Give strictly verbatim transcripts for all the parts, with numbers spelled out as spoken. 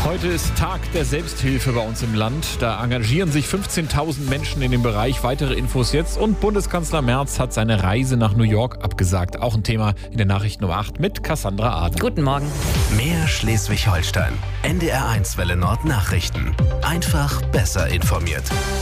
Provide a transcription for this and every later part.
Heute ist Tag der Selbsthilfe bei uns im Land. Da engagieren sich fünfzehntausend Menschen in dem Bereich. Weitere Infos jetzt. Und Bundeskanzler Merz hat seine Reise nach New York abgesagt. Auch ein Thema in den Nachrichten um acht mit Cassandra Aden. Guten Morgen. Mehr Schleswig-Holstein. N D R eins Welle Nord Nachrichten. Einfach besser informiert.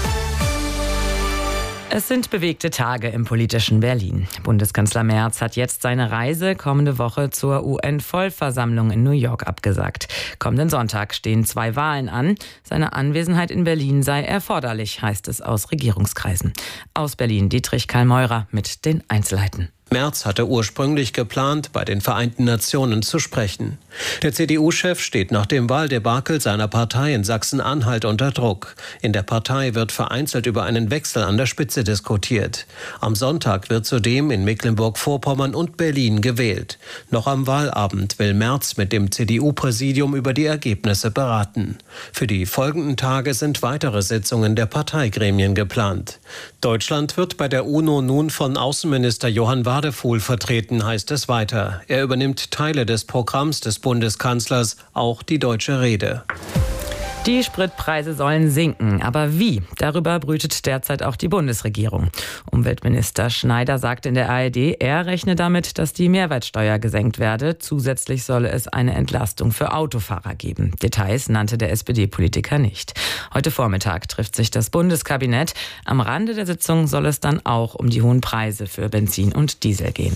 Es sind bewegte Tage im politischen Berlin. Bundeskanzler Merz hat jetzt seine Reise kommende Woche zur U N-Vollversammlung in New York abgesagt. Kommenden Sonntag stehen zwei Wahlen an. Seine Anwesenheit in Berlin sei erforderlich, heißt es aus Regierungskreisen. Aus Berlin Dietrich Karl-Meurer mit den Einzelheiten. Merz hatte ursprünglich geplant, bei den Vereinten Nationen zu sprechen. Der C D U-Chef steht nach dem Wahldebakel seiner Partei in Sachsen-Anhalt unter Druck. In der Partei wird vereinzelt über einen Wechsel an der Spitze diskutiert. Am Sonntag wird zudem in Mecklenburg-Vorpommern und Berlin gewählt. Noch am Wahlabend will Merz mit dem C D U-Präsidium über die Ergebnisse beraten. Für die folgenden Tage sind weitere Sitzungen der Parteigremien geplant. Deutschland wird bei der UNO nun von Außenminister Johann Wadefuhl vertreten, heißt es weiter. Er übernimmt Teile des Programms des Bundeskanzlers, auch die deutsche Rede. Die Spritpreise sollen sinken. Aber wie? Darüber brütet derzeit auch die Bundesregierung. Umweltminister Schneider sagt in der A R D, er rechne damit, dass die Mehrwertsteuer gesenkt werde. Zusätzlich solle es eine Entlastung für Autofahrer geben. Details nannte der S P D-Politiker nicht. Heute Vormittag trifft sich das Bundeskabinett. Am Rande der Sitzung soll es dann auch um die hohen Preise für Benzin und Diesel gehen.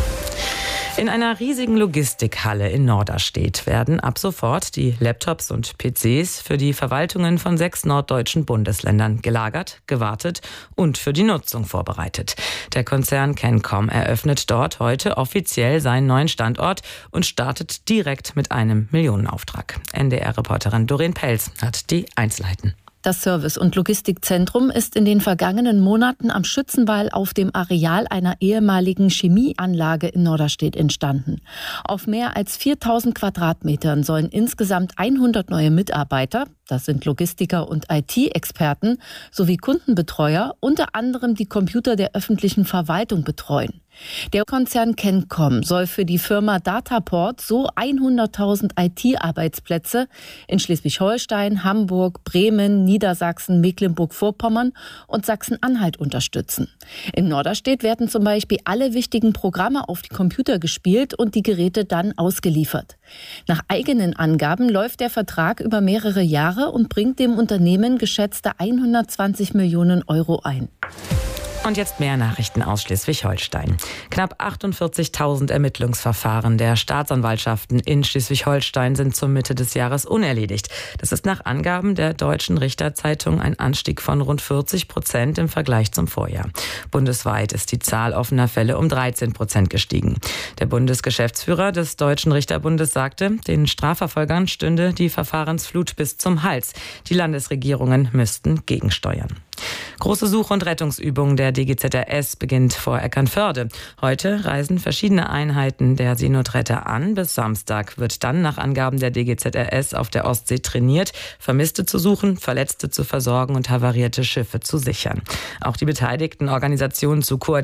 In einer riesigen Logistikhalle in Norderstedt werden ab sofort die Laptops und P Cs für die Verwaltungen von sechs norddeutschen Bundesländern gelagert, gewartet und für die Nutzung vorbereitet. Der Konzern Kencom eröffnet dort heute offiziell seinen neuen Standort und startet direkt mit einem Millionenauftrag. N D R-Reporterin Doreen Pelz hat die Einzelheiten. Das Service- und Logistikzentrum ist in den vergangenen Monaten am Schützenwall auf dem Areal einer ehemaligen Chemieanlage in Norderstedt entstanden. Auf mehr als viertausend Quadratmetern sollen insgesamt hundert neue Mitarbeiter, das sind Logistiker und I T-Experten, sowie Kundenbetreuer, unter anderem die Computer der öffentlichen Verwaltung betreuen. Der Konzern Kencom soll für die Firma Dataport so hunderttausend I T-Arbeitsplätze in Schleswig-Holstein, Hamburg, Bremen, Niedersachsen, Mecklenburg-Vorpommern und Sachsen-Anhalt unterstützen. In Norderstedt werden zum Beispiel alle wichtigen Programme auf die Computer gespielt und die Geräte dann ausgeliefert. Nach eigenen Angaben läuft der Vertrag über mehrere Jahre und bringt dem Unternehmen geschätzte hundertzwanzig Millionen Euro ein. Und jetzt mehr Nachrichten aus Schleswig-Holstein. Knapp achtundvierzigtausend Ermittlungsverfahren der Staatsanwaltschaften in Schleswig-Holstein sind zur Mitte des Jahres unerledigt. Das ist nach Angaben der Deutschen Richterzeitung ein Anstieg von rund vierzig Prozent im Vergleich zum Vorjahr. Bundesweit ist die Zahl offener Fälle um dreizehn Prozent gestiegen. Der Bundesgeschäftsführer des Deutschen Richterbundes sagte, den Strafverfolgern stünde die Verfahrensflut bis zum Hals. Die Landesregierungen müssten gegensteuern. Große Such- und Rettungsübung der D G Z R S beginnt vor Eckernförde. Heute reisen verschiedene Einheiten der Seenotretter an. Bis Samstag wird dann nach Angaben der D G Z R S auf der Ostsee trainiert, Vermisste zu suchen, Verletzte zu versorgen und havarierte Schiffe zu sichern. Auch die beteiligten Organisationen zu koordinieren